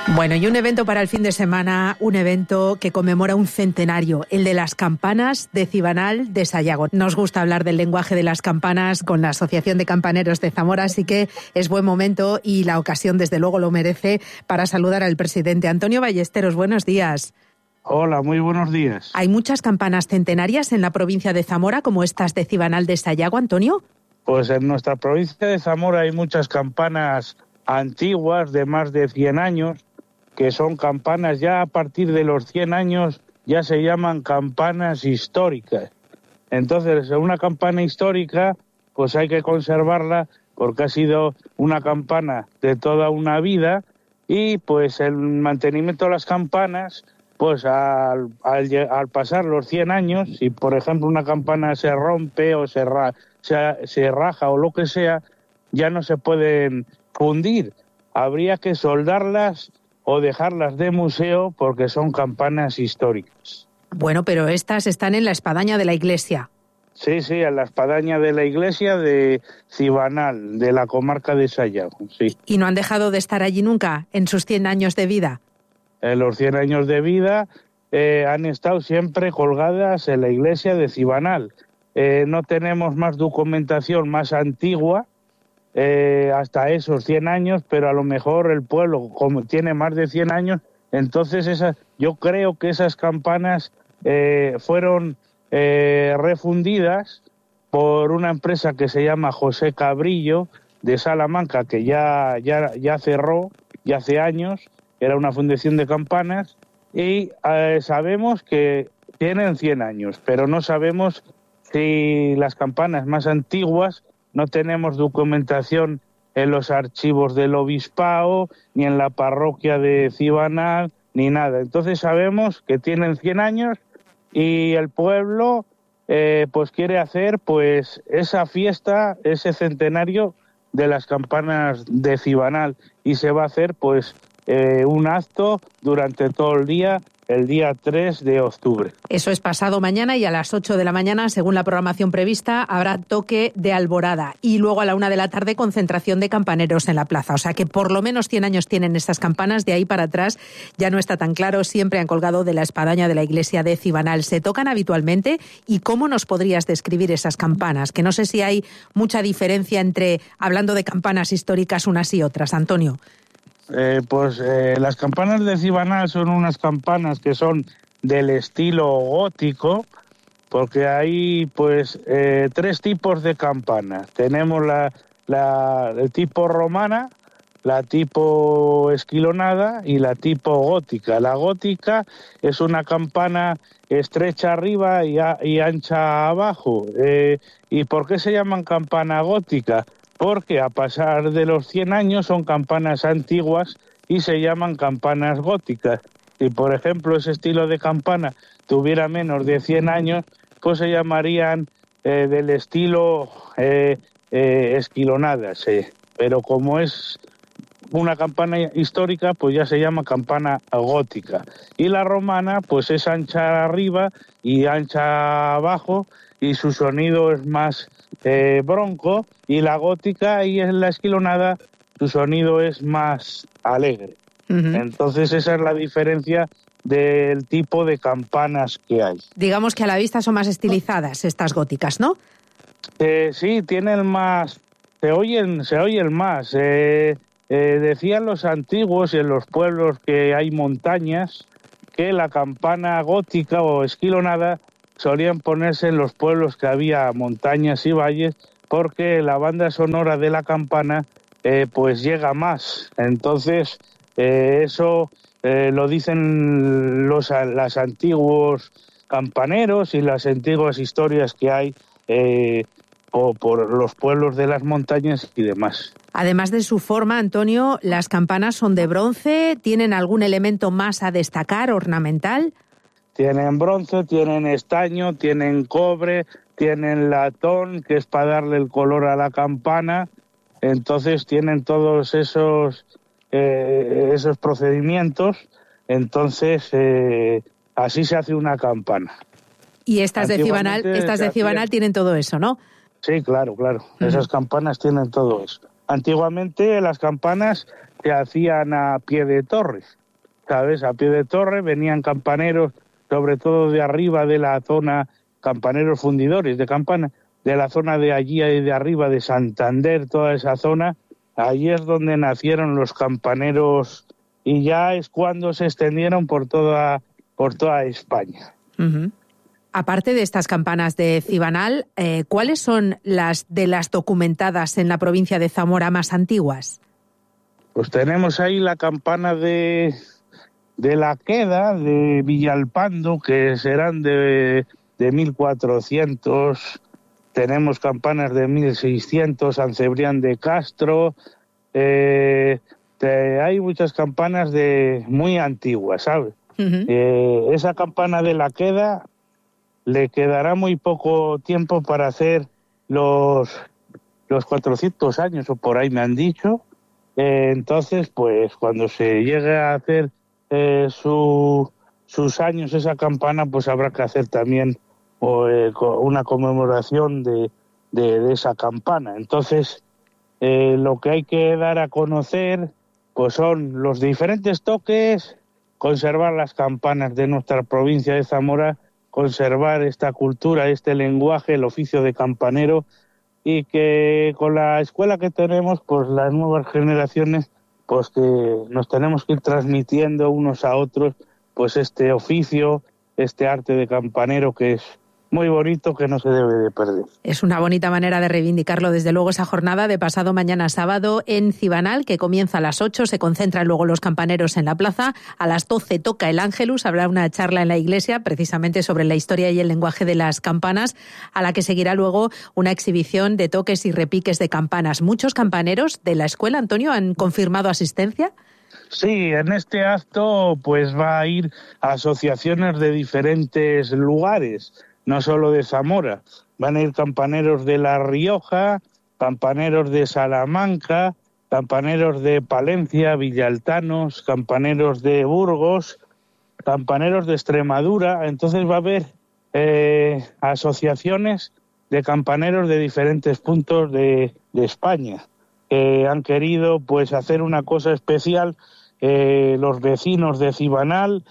Bueno, y un evento para el fin de semana, un evento que conmemora un centenario, el de las campanas de Cibanal de Sayago. Nos gusta hablar del lenguaje de las campanas con la Asociación de Campaneros de Zamora, así que es buen momento y la ocasión desde luego lo merece para saludar al presidente. Antonio Ballesteros, buenos días. Hola, muy buenos días. ¿Hay muchas campanas centenarias en la provincia de Zamora como estas de Cibanal de Sayago, Antonio? Pues en nuestra provincia de Zamora hay muchas campanas antiguas de más de 100 años, que son campanas ya a partir de los 100 años, ya se llaman campanas históricas. Entonces, una campana histórica, pues hay que conservarla porque ha sido una campana de toda una vida y pues el mantenimiento de las campanas, pues al pasar los 100 años, si por ejemplo una campana se rompe o se raja o lo que sea, ya no se pueden fundir. Habría que soldarlas o dejarlas de museo porque son campanas históricas. Bueno, pero estas están en la espadaña de la iglesia. Sí, en la espadaña de la iglesia de Cibanal, de la comarca de Sayago, sí. ¿Y no han dejado de estar allí nunca en sus 100 años de vida? En los 100 años de vida han estado siempre colgadas en la iglesia de Cibanal. No tenemos más documentación más antigua, hasta esos 100 años, pero a lo mejor el pueblo, como tiene más de 100 años, entonces yo creo que esas campanas fueron refundidas por una empresa que se llama José Cabrillo de Salamanca, que ya cerró, ya hace años, era una fundación de campanas, y sabemos que tienen 100 años, pero no sabemos si las campanas más antiguas. No tenemos documentación en los archivos del obispado, ni en la parroquia de Cibanal, ni nada. Entonces sabemos que tienen 100 años y el pueblo pues quiere hacer pues esa fiesta, ese centenario de las campanas de Cibanal. Y se va a hacer pues un acto durante todo el día 3 de octubre. Eso es pasado mañana y a las 8 de la mañana, según la programación prevista, habrá toque de alborada y luego a la 1 de la tarde concentración de campaneros en la plaza. O sea que por lo menos 100 años tienen estas campanas, de ahí para atrás ya no está tan claro, siempre han colgado de la espadaña de la iglesia de Cibanal. ¿Se tocan habitualmente? ¿Y cómo nos podrías describir esas campanas? Que no sé si hay mucha diferencia entre, hablando de campanas históricas unas y otras, Antonio. Las campanas de Cibanal son unas campanas que son del estilo gótico, porque hay pues 3 tipos de campanas. Tenemos el tipo romana, la tipo esquilonada y la tipo gótica. La gótica es una campana estrecha arriba y ancha abajo. ¿Y por qué se llaman campana gótica? Porque a pasar de los 100 años son campanas antiguas y se llaman campanas góticas. Si, por ejemplo, ese estilo de campana tuviera menos de 100 años, pues se llamarían del estilo esquilonadas. Pero como es una campana histórica, pues ya se llama campana gótica. Y la romana, pues es ancha arriba y ancha abajo, y su sonido es más bronco, y la gótica y en la esquilonada su sonido es más alegre. Uh-huh. Entonces esa es la diferencia del tipo de campanas que hay. Digamos que a la vista son más estilizadas estas góticas, ¿no? Sí, tienen más, se oyen más. Decían los antiguos en los pueblos que hay montañas que la campana gótica o esquilonada solían ponerse en los pueblos que había montañas y valles, porque la banda sonora de la campana pues llega más. Entonces eso lo dicen los antiguos campaneros y las antiguas historias que hay por los pueblos de las montañas y demás. Además de su forma, Antonio, ¿las campanas son de bronce? ¿Tienen algún elemento más a destacar, ornamental? Tienen bronce, tienen estaño, tienen cobre, tienen latón, que es para darle el color a la campana. Entonces tienen todos esos procedimientos. Entonces así se hace una campana. Y estas de Cibanal tienen todo eso, ¿no? Sí, claro. Esas campanas tienen todo eso. Antiguamente las campanas se hacían a pie de torres, ¿sabes? A pie de torre venían campaneros, sobre todo de arriba de la zona, campaneros fundidores de campana, de la zona de allí y de arriba de Santander, toda esa zona. Allí es donde nacieron los campaneros y ya es cuando se extendieron por toda España. Uh-huh. Aparte de estas campanas de Cibanal, ¿cuáles son las documentadas en la provincia de Zamora más antiguas? Pues tenemos ahí la campana de la Queda, de Villalpando, que serán de 1400. Tenemos campanas de 1600, San Cebrián de Castro. Hay muchas campanas muy antiguas, ¿sabes? Uh-huh. Esa campana de la Queda le quedará muy poco tiempo para hacer los 400 años, o por ahí me han dicho. Entonces, pues cuando se llegue a hacer sus años esa campana, pues habrá que hacer también una conmemoración de esa campana. Entonces, lo que hay que dar a conocer pues son los diferentes toques, conservar las campanas de nuestra provincia de Zamora, conservar esta cultura, este lenguaje, el oficio de campanero, y que con la escuela que tenemos, pues las nuevas generaciones, pues que nos tenemos que ir transmitiendo unos a otros, pues este oficio, este arte de campanero que es muy bonito, que no se debe de perder. Es una bonita manera de reivindicarlo, desde luego, esa jornada de pasado mañana sábado en Cibanal, que comienza a las 8, se concentran luego los campaneros en la plaza, a las 12 toca el Ángelus, habrá una charla en la iglesia precisamente sobre la historia y el lenguaje de las campanas, a la que seguirá luego una exhibición de toques y repiques de campanas. ¿Muchos campaneros de la escuela, Antonio, han confirmado asistencia? Sí, en este acto pues va a ir asociaciones de diferentes lugares, no solo de Zamora. Van a ir campaneros de La Rioja, campaneros de Salamanca, campaneros de Palencia, villaltanos, campaneros de Burgos, campaneros de Extremadura. Entonces va a haber asociaciones de campaneros de diferentes puntos de España que han querido pues hacer una cosa especial. Los vecinos de Cibanal,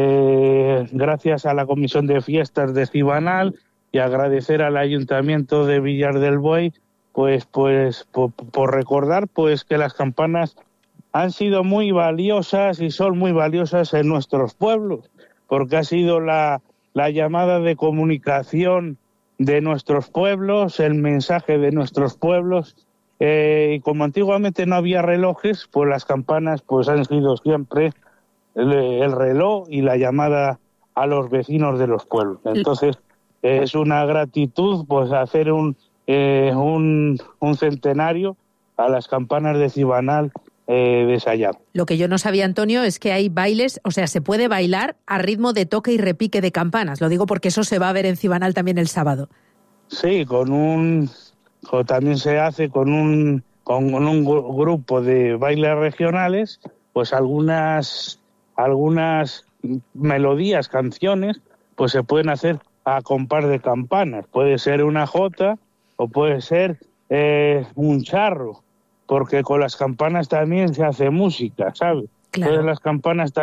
gracias a la Comisión de Fiestas de Cibanal, y agradecer al Ayuntamiento de Villar del Buey, pues por recordar pues que las campanas han sido muy valiosas y son muy valiosas en nuestros pueblos, porque ha sido la llamada de comunicación de nuestros pueblos, el mensaje de nuestros pueblos. Y como antiguamente no había relojes, pues las campanas pues han sido siempre el reloj y la llamada a los vecinos de los pueblos. Entonces es una gratitud pues hacer un centenario a las campanas de Cibanal de Sayago. Lo que yo no sabía, Antonio, es que hay bailes, o sea, se puede bailar a ritmo de toque y repique de campanas. Lo digo porque eso se va a ver en Cibanal también el sábado. Sí, también se hace con un grupo de bailes regionales, pues algunas melodías, canciones, pues se pueden hacer a compás de campanas. Puede ser una jota o puede ser un charro, porque con las campanas también se hace música, ¿sabes? Claro. Entonces las campanas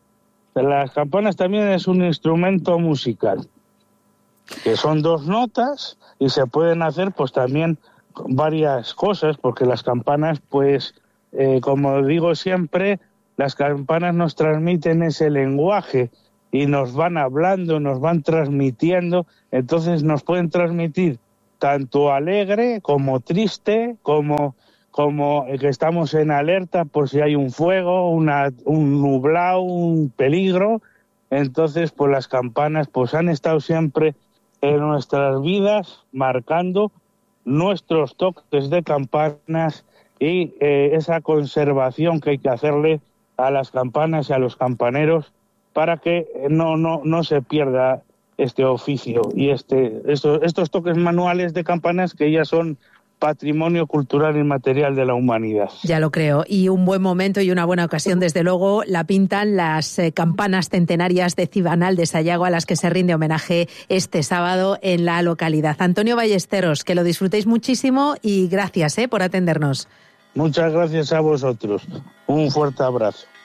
también es un instrumento musical, que son 2 notas y se pueden hacer pues también varias cosas, porque las campanas pues como digo siempre, las campanas nos transmiten ese lenguaje y nos van hablando, nos van transmitiendo. Entonces nos pueden transmitir tanto alegre como triste, como que estamos en alerta por si hay un fuego, un nublado, un peligro. Entonces pues las campanas pues han estado siempre en nuestras vidas, marcando nuestros toques de campanas y esa conservación que hay que hacerle a las campanas y a los campaneros para que no se pierda este oficio y estos toques manuales de campanas que ya son patrimonio cultural y material de la humanidad. Ya lo creo. Y un buen momento y una buena ocasión, desde luego, la pintan las campanas centenarias de Cibanal de Sayago, a las que se rinde homenaje este sábado en la localidad. Antonio Ballesteros, que lo disfrutéis muchísimo y gracias por atendernos. Muchas gracias a vosotros. Un fuerte abrazo.